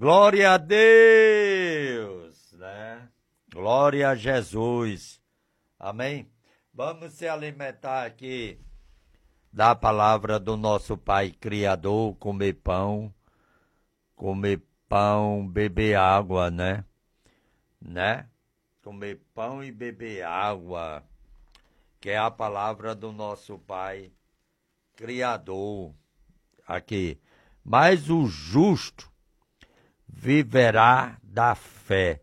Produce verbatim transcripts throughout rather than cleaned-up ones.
Glória a Deus, né? Glória a Jesus. Amém? Vamos se alimentar aqui da palavra do nosso Pai Criador, comer pão, comer pão, beber água, né? Né? Comer pão e beber água, que é a palavra do nosso Pai Criador. Aqui. Mas o justo viverá da fé.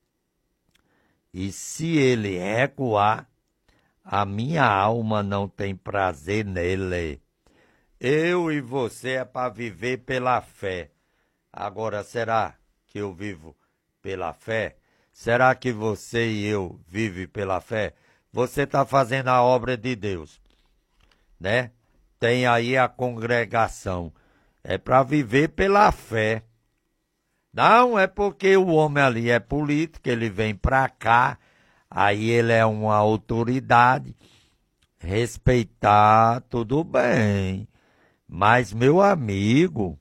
E se ele recuar, a minha alma não tem prazer nele. Eu e você é para viver pela fé. Agora, será que eu vivo pela fé? Será que você e eu vivem pela fé? Você está fazendo a obra de Deus, né? Tem aí a congregação. É para viver pela fé. Não é porque o homem ali é político, ele vem para cá, aí ele é uma autoridade. Respeitar, tudo bem. Mas, meu amigo,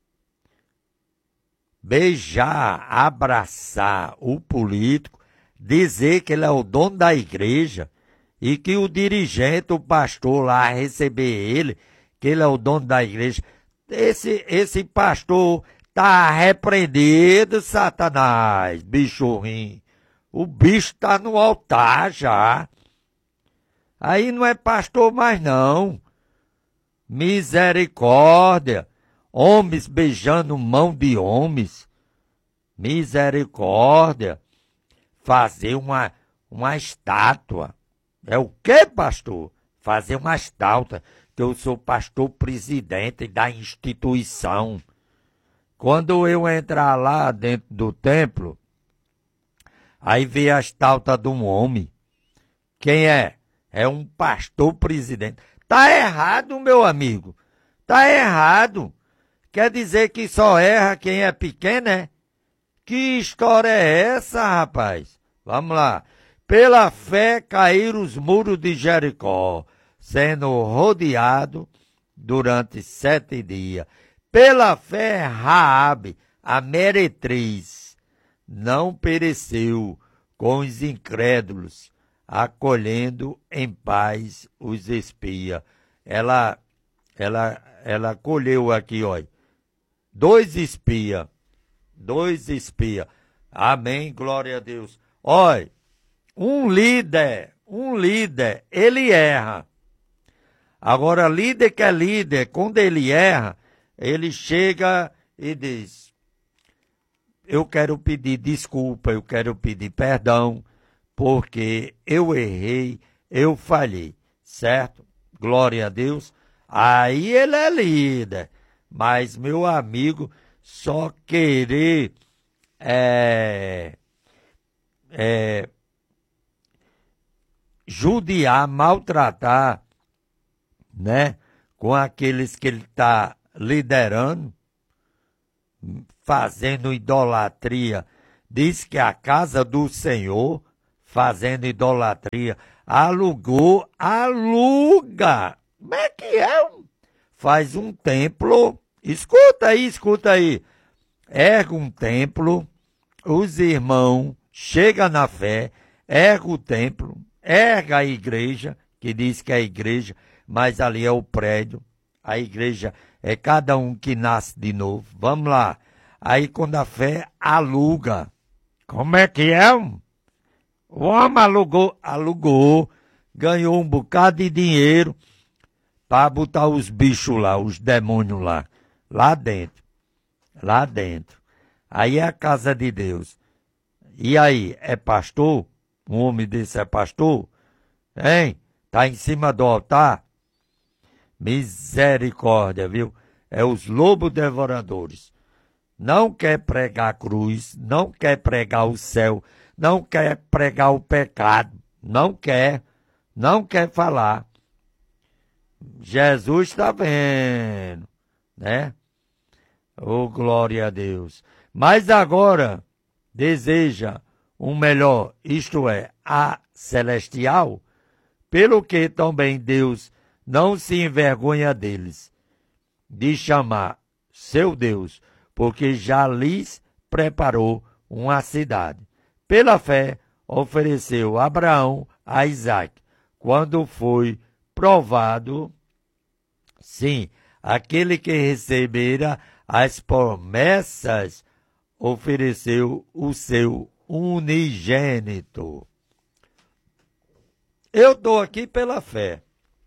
beijar, abraçar o político, dizer que ele é o dono da igreja e que o dirigente, o pastor lá, receber ele, que ele é o dono da igreja, esse, esse pastor tá repreendido, Satanás, bicho ruim. O bicho tá no altar já. Aí não é pastor mais não. Misericórdia. Homens beijando mão de homens. Misericórdia. Fazer uma, uma estátua. É o quê, pastor? Fazer uma estátua. Que eu sou pastor presidente da instituição. Quando eu entrar lá dentro do templo, aí vê a estátua de um homem. Quem é? É um pastor presidente. Tá errado, meu amigo. Tá errado. Quer dizer que só erra quem é pequeno, é? Que história é essa, rapaz? Vamos lá. Pela fé caíram os muros de Jericó, sendo rodeado durante sete dias. Pela fé, Raabe, a meretriz, não pereceu com os incrédulos, acolhendo em paz os espias. Ela, ela, ela colheu aqui, olha, dois espias, dois espias. Amém, glória a Deus. Olha, um líder, um líder, ele erra. Agora, líder que é líder, quando ele erra, ele chega e diz, eu quero pedir desculpa, eu quero pedir perdão, porque eu errei, eu falhei, certo? Glória a Deus. Aí ele é líder, mas meu amigo, só querer é, é, judiar, maltratar, né, com aqueles que ele está liderando, fazendo idolatria. Diz que a casa do Senhor, fazendo idolatria, alugou, aluga. Como é que é? Faz um templo, escuta aí, escuta aí. Erga um templo, os irmãos chegam na fé, erga o templo, erga a igreja, que diz que é a igreja, mas ali é o prédio. A igreja é cada um que nasce de novo. Vamos lá. Aí quando a fé aluga. Como é que é? O homem alugou, alugou, ganhou um bocado de dinheiro para botar os bichos lá, os demônios lá, lá dentro. Lá dentro. Aí é a casa de Deus. E aí, é pastor? Um homem desse é pastor? Hein? Tá em cima do altar? Misericórdia, viu? É os lobos devoradores. Não quer pregar a cruz, não quer pregar o céu, não quer pregar o pecado, não quer, não quer falar. Jesus está vendo, né? Oh, glória a Deus. Mas agora deseja um melhor, isto é, a celestial, pelo que também Deus não se envergonha deles, de chamar seu Deus, porque já lhes preparou uma cidade. Pela fé, ofereceu Abraão a Isaque. Quando foi provado, sim, aquele que recebera as promessas, ofereceu o seu unigênito. Eu estou aqui pela fé,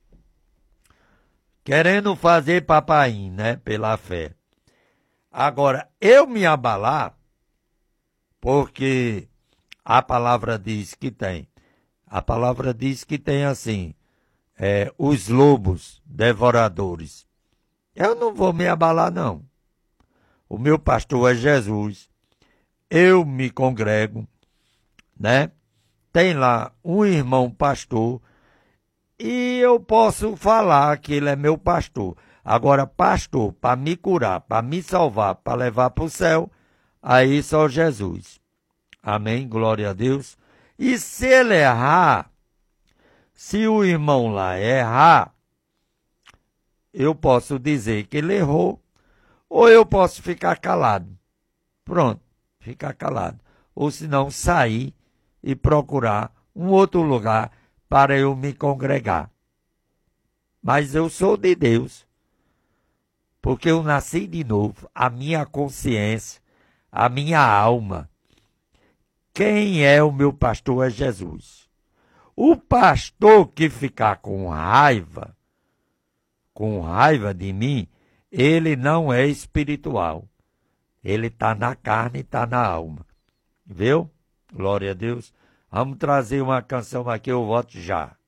querendo fazer papaim, né, pela fé. Agora, eu me abalar, porque a palavra diz que tem, a palavra diz que tem assim, é, os lobos devoradores. Eu não vou me abalar, não. O meu pastor é Jesus. Eu me congrego, né? Tem lá um irmão pastor e eu posso falar que ele é meu pastor. Agora, pastor, para me curar, para me salvar, para levar para o céu, aí só Jesus. Amém? Glória a Deus. E se ele errar, se o irmão lá errar, eu posso dizer que ele errou, ou eu posso ficar calado. Pronto, ficar calado. Ou se não, sair e procurar um outro lugar para eu me congregar. Mas eu sou de Deus, porque eu nasci de novo, a minha consciência, a minha alma. Quem é o meu pastor é Jesus. O pastor que ficar com raiva, com raiva de mim, ele não é espiritual. Ele está na carne e está na alma. Viu? Glória a Deus. Vamos trazer uma canção aqui, eu volto já.